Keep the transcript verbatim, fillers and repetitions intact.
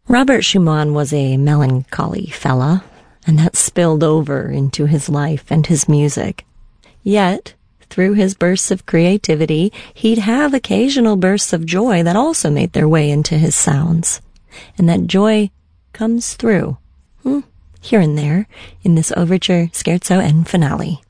Robert Schumann was a melancholy fella, and that spilled over into his life and his music. Yet, through his bursts of creativity, he'd have occasional bursts of joy that also made their way into his sounds. And that joy comes through, hmm, here and there, in this overture, scherzo, and finale.